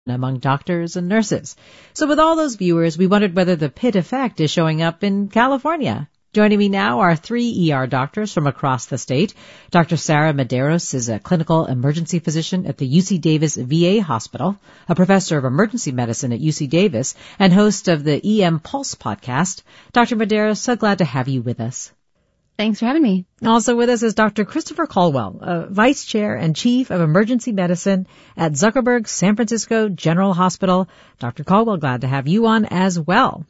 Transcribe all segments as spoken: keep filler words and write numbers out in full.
among doctors and nurses. So with all those viewers, we wondered whether the P I T effect is showing up in California. Joining me now are three E R doctors from across the state. Doctor Sarah Medeiros is a clinical emergency physician at the U C Davis V A Hospital, a professor of emergency medicine at U C Davis, and host of the E M Pulse podcast. Doctor Medeiros, so glad to have you with us. Thanks for having me. Also with us is Doctor Christopher Caldwell, uh, Vice Chair and Chief of Emergency Medicine at Zuckerberg San Francisco General Hospital. Doctor Caldwell, glad to have you on as well.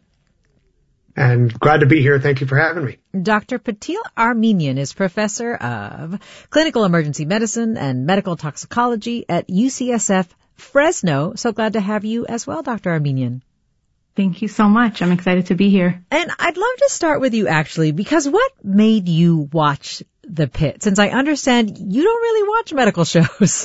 And glad to be here. Thank you for having me. Doctor Patil Armenian is Professor of Clinical Emergency Medicine and Medical Toxicology at U C S F Fresno. So glad to have you as well, Doctor Armenian. Thank you so much. I'm excited to be here. And I'd love to start with you, actually, because what made you watch the P I T? Since I understand you don't really watch medical shows.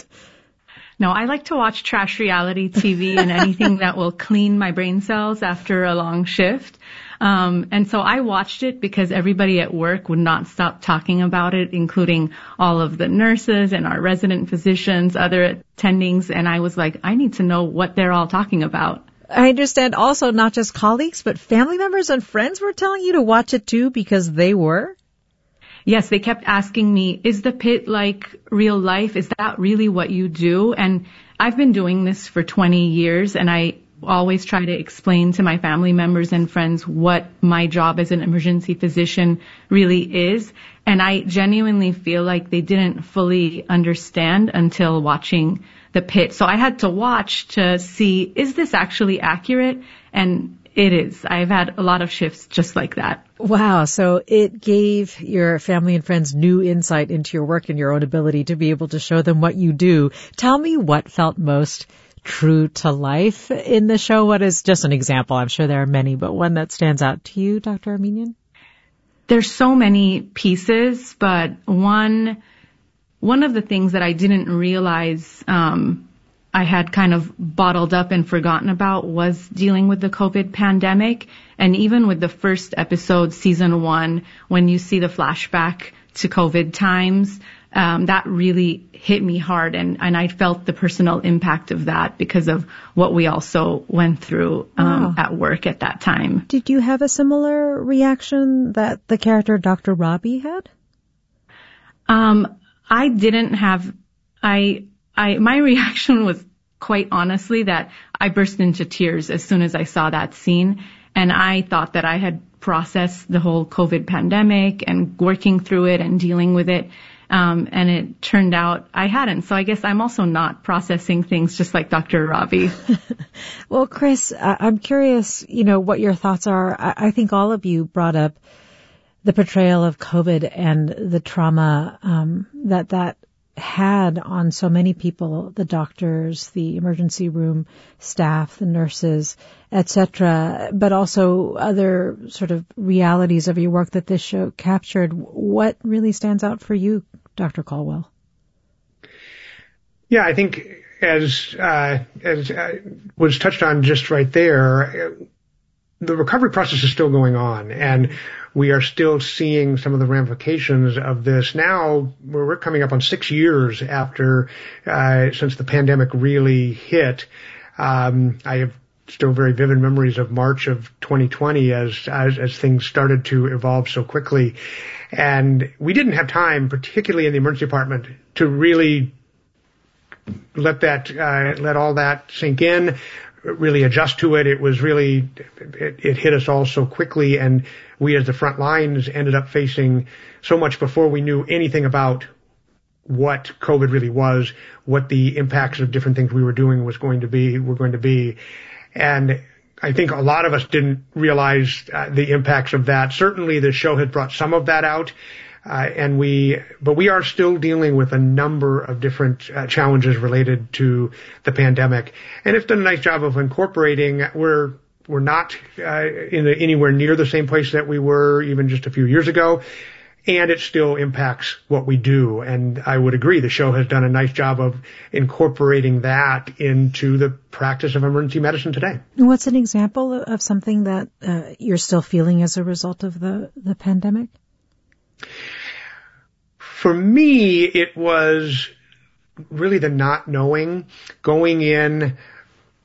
No, I like to watch trash reality T V and anything that will clean my brain cells after a long shift. Um, and so I watched it because everybody at work would not stop talking about it, including all of the nurses and our resident physicians, other attendings. And I was like, I need to know what they're all talking about. I understand also not just colleagues, but family members and friends were telling you to watch it too because they were? Yes, they kept asking me, is the P I T like real life? Is that really what you do? And I've been doing this for twenty years, and I always try to explain to my family members and friends what my job as an emergency physician really is. And I genuinely feel like they didn't fully understand until watching the P I T. So I had to watch to see, is this actually accurate? And it is. I've had a lot of shifts just like that. Wow. So it gave your family and friends new insight into your work and your own ability to be able to show them what you do. Tell me what felt most true to life in the show. What is just an example? I'm sure there are many, but one that stands out to you, Doctor Armenian? There's so many pieces, but one, one of the things that I didn't realize, um, I had kind of bottled up and forgotten about was dealing with the COVID pandemic. And even with the first episode, season one, when you see the flashback to COVID times, um, that really hit me hard. And, and I felt the personal impact of that because of what we also went through um, wow. at work at that time. Did you have a similar reaction that the character Doctor Robbie had? Um, I didn't have, I, I, my reaction was quite honestly that I burst into tears as soon as I saw that scene. And I thought that I had processed the whole COVID pandemic and working through it and dealing with it. Um, and it turned out I hadn't. So I guess I'm also not processing things just like Doctor Ravi. Well, Chris, I'm curious, you know, what your thoughts are. I think all of you brought up the portrayal of COVID and the trauma um, that that had on so many people, the doctors, the emergency room staff, the nurses, et cetera, but also other sort of realities of your work that this show captured. What really stands out for you, Doctor Caldwell? Yeah, I think as uh, as uh, was touched on just right there, the recovery process is still going on, and we are still seeing some of the ramifications of this now. We're coming up on six years after, uh, since the pandemic really hit. Um, I have still very vivid memories of March of twenty twenty as, as, as things started to evolve so quickly. And we didn't have time, particularly in the emergency department, to really let that, uh, let all that sink in, really adjust to it. It was really, it, it hit us all so quickly, and we as the front lines ended up facing so much before we knew anything about what COVID really was, what the impacts of different things we were doing was going to be, were going to be. And I think a lot of us didn't realize uh, the impacts of that. Certainly the show had brought some of that out. Uh, and we, but we are still dealing with a number of different uh, challenges related to the pandemic. And it's done a nice job of incorporating. We're, we're not uh, in the, anywhere near the same place that we were even just a few years ago. And it still impacts what we do. And I would agree the show has done a nice job of incorporating that into the practice of emergency medicine today. What's an example of something that uh, you're still feeling as a result of the, the pandemic? For me, it was really the not knowing, going in